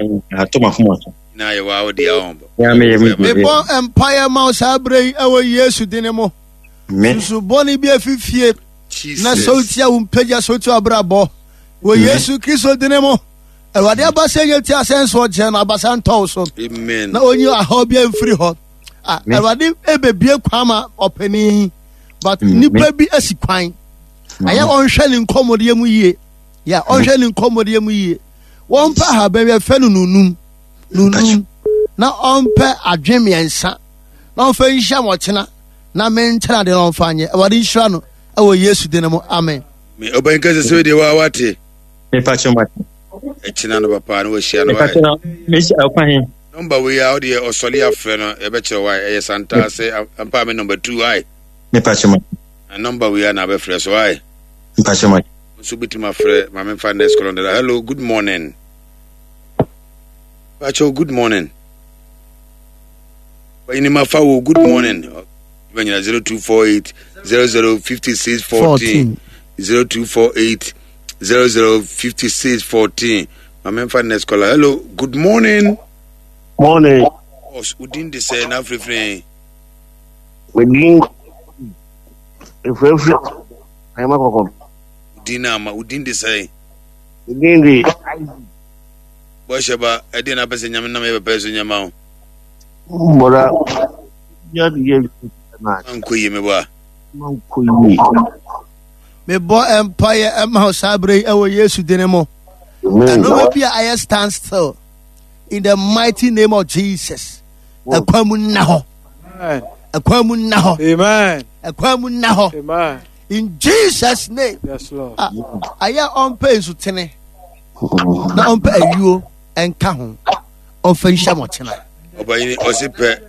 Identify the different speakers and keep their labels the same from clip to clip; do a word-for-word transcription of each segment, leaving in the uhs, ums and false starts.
Speaker 1: atoma fumo
Speaker 2: na ye wa odi awombo
Speaker 1: ya me me
Speaker 3: bon empire mouse abrei ewo Yesu dinemo susu boni bi afifie na sauti a umpeja sauti abrabo wo Yesu Kristo dinemo Ewade abase yeti asenso je na abasa ntɔso
Speaker 2: amen
Speaker 3: na onyi ahobi amfiri ho ah ewade ebebie kwama opani but nipa bi asikwan aya onhwe ne nkomode mu yie ya onhwe ne nkomode mu yie won pa ha ba fe no nunum nunum na onpe adwemiensa na onfa nhia mochena na menchana de no fanye ewade nhira no ewo Yesu de no amen
Speaker 2: me obanka se so de wa wate
Speaker 1: me pa choma
Speaker 2: echina no papa no hia no
Speaker 1: wa me shi akwan
Speaker 2: number we out there osoli afre no e be che wa e santa se ampa me number two ai
Speaker 1: me pa choma
Speaker 2: number we are na be fresh why
Speaker 1: me pa choma
Speaker 2: so bit my friend my friend next calendar. Hello, good morning. Pacho, good morning. But in my phone, good morning. When you're zero two four eight zero zero fifty six fourteen zero two four eight zero zero fifty six fourteen. My friend next caller. Hello, good morning.
Speaker 4: Morning.
Speaker 2: Oh, Udin de say na free free.
Speaker 4: Udin. If free free. I am a coco.
Speaker 2: Udin ma Udin de say.
Speaker 4: Udin de.
Speaker 2: Bosheba, I didn't have a nyam na me be person nyama.
Speaker 4: Mora. Ya de na.
Speaker 2: Anko yi me ba.
Speaker 4: Anko yi.
Speaker 3: Me bo empire em house abrei ewo Yesu dinemo. And no be I stand still in the mighty name of Jesus. Akwamu naho.
Speaker 5: Amen.
Speaker 3: Akwamu naho.
Speaker 5: Amen.
Speaker 3: Akwamu naho.
Speaker 5: Amen.
Speaker 3: In Jesus' name.
Speaker 5: Yes, Lord.
Speaker 3: Aya on pay sutene. Na on pay you and kahon. On fensha mochina.
Speaker 2: Obayini osipe.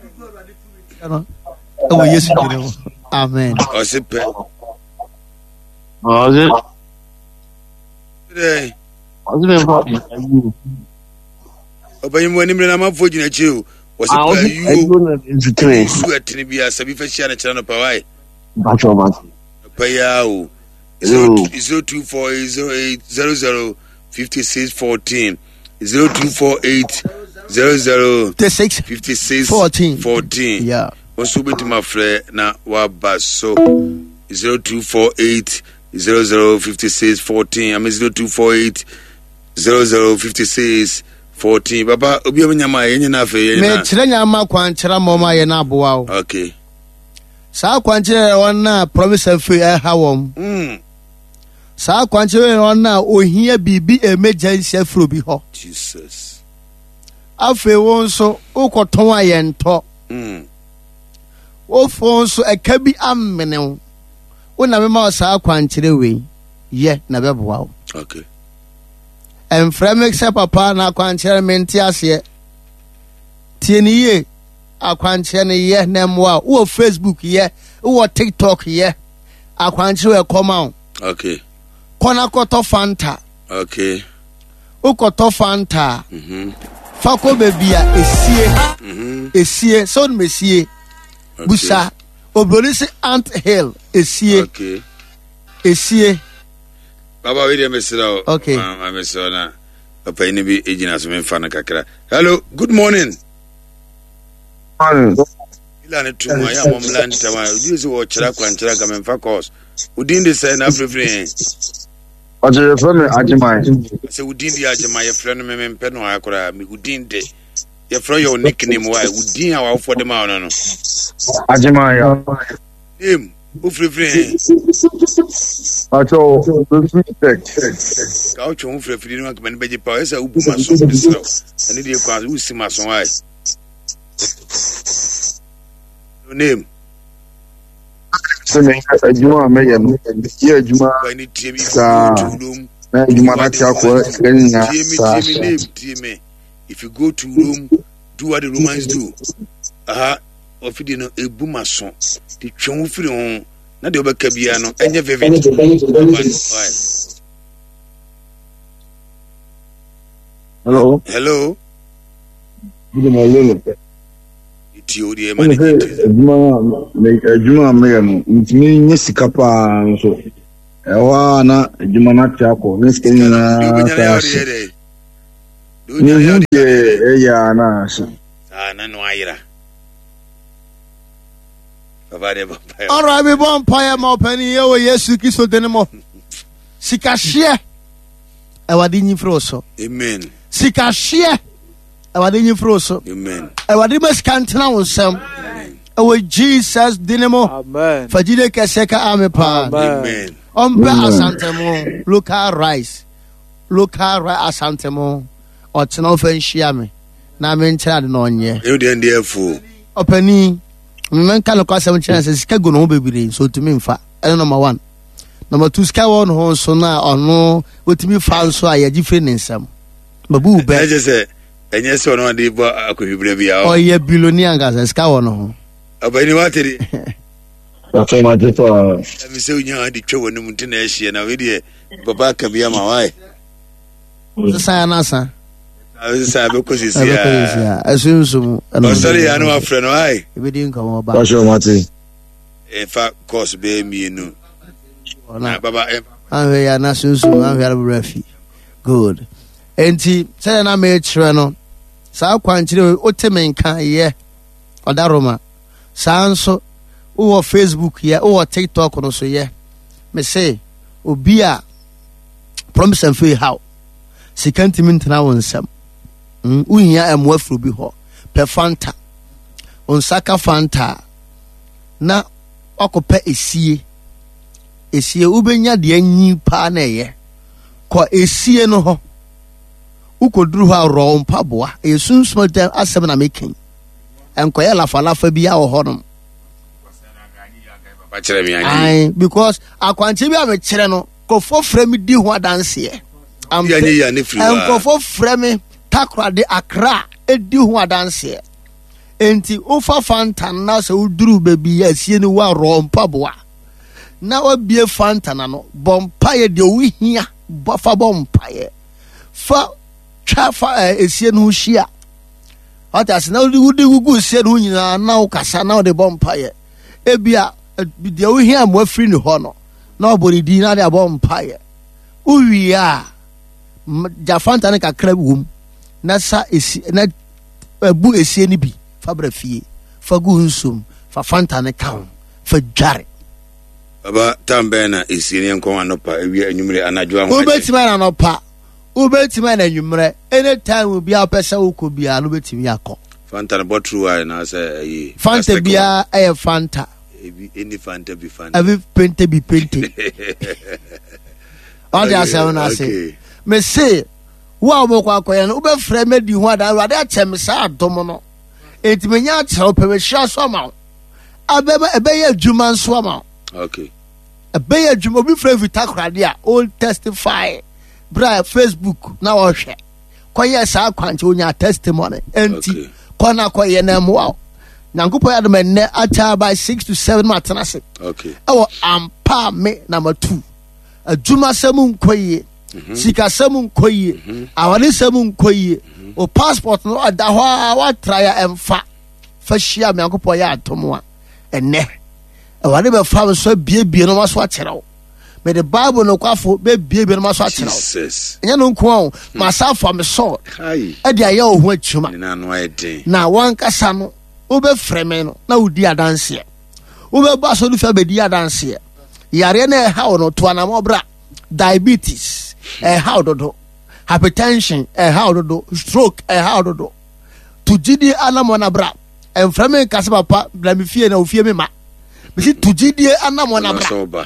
Speaker 3: Oh yes, amen.
Speaker 2: Osipe.
Speaker 4: Oh, is it?
Speaker 2: Today.
Speaker 4: You.
Speaker 2: Obayini wani mre na mafo jina chiu. Osipe you. Su atini biya sabi feshia na chana pawai.
Speaker 4: Bacho mati.
Speaker 2: Payao. zero two four eight zero eight zero zero fifty six fourteen zero two four eight zero zero fifty six fourteen fourteen.
Speaker 3: Yeah.
Speaker 2: Also bit my friend na wabaso zero two four eight zero zero fifty six fourteen. I mean zero two four eight zero zero fifty six fourteen. Baba obi nyama yenye na fe yenye na.
Speaker 3: Me chire nyama kwanchira moma ye na aboa o.
Speaker 2: Okay.
Speaker 3: Sa kwanchira wona promise free e ha wom.
Speaker 2: Mm.
Speaker 3: Sa kwanchira wona ohia bibi emergency afro bi ho.
Speaker 2: Jesus.
Speaker 3: Afe won so ukoton ayento.
Speaker 2: Mm.
Speaker 3: O fon so eka bi amene. Wona me ma sa kwanchira we. Ye na beboa o.
Speaker 2: Okay.
Speaker 3: En fremex papa na kwanchira menti ase. Tieniye akwanche ne ye nemwa wo Facebook ye wo TikTok ye akwanche we come out.
Speaker 2: Okay.
Speaker 3: Kona koto Fanta.
Speaker 2: Okay.
Speaker 3: O koto Fanta.
Speaker 2: Mhm.
Speaker 3: Fako bebia esie.
Speaker 2: Mhm.
Speaker 3: Esie so mesie. Busa obrolisi Ant Hill esie.
Speaker 2: Okay.
Speaker 3: Esie.
Speaker 2: Baba we dey mesra.
Speaker 3: Okay.
Speaker 2: Ma mesra na papa ni bi ejina so me fa na kakra. Hello, good morning. Ila ne tuma ya momla ntama udi se wo kira kwanchira ka memfa course udin de say na frefre
Speaker 4: Oje from Ajimai.
Speaker 2: se udin de Ajimai ye frɛ no me mempe no akora me udin de ye frɛ your nickname why udin a wa for dem a no no
Speaker 4: Ajimai.
Speaker 2: name u frefre
Speaker 4: Acho respect.
Speaker 2: ka o chon frefre no akama ne beje pa esa u buma so bisra ani de kwa u sima so why name
Speaker 4: Sene Ajuma meyan. Ye Ajuma.
Speaker 2: by ni T V
Speaker 4: Sa.
Speaker 2: room
Speaker 4: Na Ajuma na tia ko enya.
Speaker 2: T V name T V if you go to room do what the Romans do aha ofidi no ebuma so the twon firi ho na de obeka bia no enye vivid
Speaker 4: Hello.
Speaker 2: hello
Speaker 4: Good morning.
Speaker 2: iti odi e mani iti
Speaker 4: Ajuma me Ajuma meyan. Ntimi nye sika pa nso. Ewa na Ajuma na tia ko. Ne sika na.
Speaker 2: Dunya
Speaker 5: ya na so.
Speaker 2: Ah na no ayira. Baba de vampire.
Speaker 3: All right, we vampire mo penny yo Yesu Kristo denemo. Sika hye. Ewade nyi froso.
Speaker 2: Amen.
Speaker 3: Sika hye. Ewade nyi froso.
Speaker 2: Amen.
Speaker 3: Ewade meskantena wonsam. Ewe Jesus dinemo.
Speaker 6: Amen.
Speaker 3: Fajide keseka amepa.
Speaker 2: Amen.
Speaker 3: Ombe asantemo. Local rice. Local rice asantemo. Otena ofe nhia me. Na me nkyira de no onye.
Speaker 2: You dey there for.
Speaker 3: Opani. Men kan ko asem nkyira se sika go no bebire so tumi mfa. Ene number one. Number two sika won ho so na ono otumi fa nso a yaji fre ne nsam. Babu be.
Speaker 2: I just say enye so no dey bo akohibire bia.
Speaker 3: O ye billionaire ngasa sika won ho.
Speaker 2: Abani wateri.
Speaker 5: Okay, my dear.
Speaker 2: Me say unya di twa wonu mti na ehie na we dey baba ka bia ma why.
Speaker 3: Sa na sa.
Speaker 2: I say be ko sisi
Speaker 3: ya. Ya, asunsu.
Speaker 2: Oh sorry ya no afre no ai.
Speaker 3: E be di nkan ba.
Speaker 5: Pastor Martin.
Speaker 2: In fact, course be me no. Na baba em.
Speaker 3: Anwe ya na sunsu, anwe ya rafi. Good. Enti say na me kire no. Sa kwankyire o temenka ye. Odaroma. Sa nso wo Facebook ye, wo TikTok no so ye. Me say obi a promise and free how. Sikanti mintena wonsam. Mm, uhia emwafro bi ho. Pe Fanta. Onsaka Fanta. Na okope esie. Esie ubenya de anyi pa na ye. Ko esie no ho. Ukoduru ho ro mpaboa. Esunsum dem asem na making. Enkoye lafa lafa bi a wo honom. Ai because akwanche bi a me kire no kofo frame di ho adanse e. Am
Speaker 2: ya ni ya ne free.
Speaker 3: Kofo frame takra de Accra edi ho adanse e. Enti ofa Fanta na se uduru baby ya sie ni wa ro mpaboa. Na wabie Fanta na no bompaye de ohia bofa bompaye. Fa twa fa esie no hia. Otas na udi udi gugu sie no nyina na ukasa na de bompaye. Ebia de ohia mo afri ni ho no. Na obori di na de bompaye. Uwi a ja Fanta na kakra wum. Na sa esi na bu esie ni bi. Fabra fie fa gu nsum fa Fanta ne kaun fa jare
Speaker 2: baba tambe na esiri enko anopa ewi anwumre anadwo ahụ
Speaker 3: ubetima na anopa ubetima na anwumre anytime obi a pesa ukobia no betimi akọ
Speaker 2: Fanta na bottle wa na say yi
Speaker 3: Fanta bia e Fanta
Speaker 2: ebi any Fanta bi Fanta
Speaker 3: abi pente bi pente all the seven na say me say wa mo kwa kwa no ube frɛ me di ho ada awade akyem sa adom no etimenya akyerɛ pewe hia so ma abeba ebeye adwuma nso ma
Speaker 2: okay
Speaker 3: ebeye adwuma obi frɛ vitakrade a all testify bra Facebook na wo hwɛ koye sa akwanche onya testimony enti kona koye na mo nyankopɔ adom enne acha by six to seven matenase
Speaker 2: okay
Speaker 3: ewo ampa me number two adwuma samu nkoye sika samu nkoye awale samu nkoye o passport no adahwa wa traya emfa fa hia me nyankopɔ ya atomo a enne awale be fa so biebie no maso akyerɛw me the Bible no kwafo be biebie no maso akyerɛw
Speaker 2: Jesus
Speaker 3: enya no nko ma sa fa me so
Speaker 2: kai
Speaker 3: e dia ya ohu atwuma
Speaker 2: na no ayede
Speaker 3: na wan kasa no wo be freme no na wodi adanse wo be ba so du fa be di adanse yare na ha wo no to anamo bra diabetes eh how dodo hypertension eh how dodo stroke eh how dodo to gidi anamona bra en frame kase papa bla mi fie na ofie me ma me si to gidi anamona bra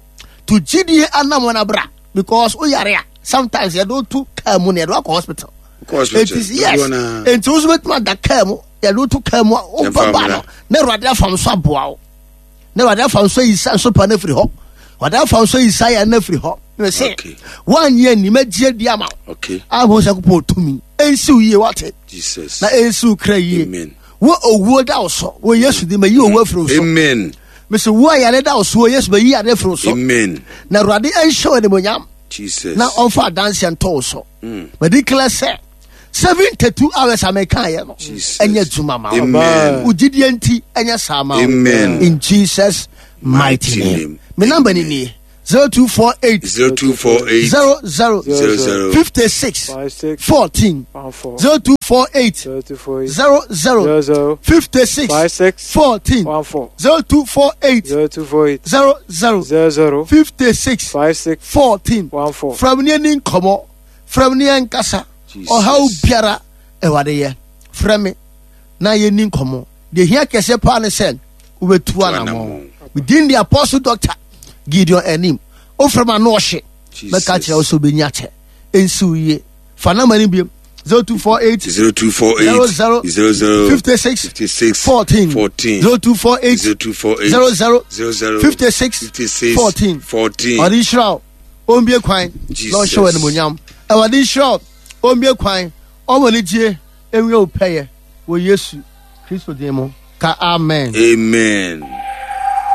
Speaker 3: to gidi anamona bra because o yare sometimes you do to come near the hospital it is yes and to with my da come you do to come o baba no na rade fam so aboa na rade fam so yi so pa na free ho rade fam so yi ya na free ho me say one year ni magie di ama
Speaker 2: okay
Speaker 3: abo se ko tumi ensi uye wate
Speaker 2: Jesus
Speaker 3: na ensi ukra yi
Speaker 2: amen
Speaker 3: wo owo da so wo Yesu di ma yi owo afro so
Speaker 2: amen
Speaker 3: me say wo ya da so Yesu ba yi ade afro so
Speaker 2: amen
Speaker 3: na rade en show de monyam
Speaker 2: Jesus
Speaker 3: na on fa dance and to so
Speaker 2: mm
Speaker 3: but declare say seventy-two hours American ye no enya juma ma
Speaker 2: amen
Speaker 3: ugidi enti enya sama
Speaker 2: amen
Speaker 3: in Jesus mighty name me number ni ni zero two four eight
Speaker 2: zero two four eight
Speaker 3: zero zero
Speaker 2: zero zero
Speaker 3: fifty six fourteen zero two four eight zero zero fifty six fourteen zero two four eight zero zero fifty six fourteen from near Komo from near Nkasa or how Piara Ewadeye from me na ye nin Komo the here kese pan sen ube tuana within the apostle doctor Gideon Enim o from anoshe me catch also be nyache ensu ye fana mani bi zero two four eight
Speaker 2: zero two four eight zero zero
Speaker 3: fifty six
Speaker 2: fifty six
Speaker 3: fourteen
Speaker 2: fourteen
Speaker 3: zero two four eight
Speaker 2: zero two four eight
Speaker 3: zero zero
Speaker 2: zero zero
Speaker 3: fifty six
Speaker 2: fifty six
Speaker 3: fourteen
Speaker 2: fourteen
Speaker 3: Odishra ombie kwan no show enumunyam e Odishra ombie kwan omonitie enwe opeye wo Yesu Kristo demo ka amen
Speaker 2: amen.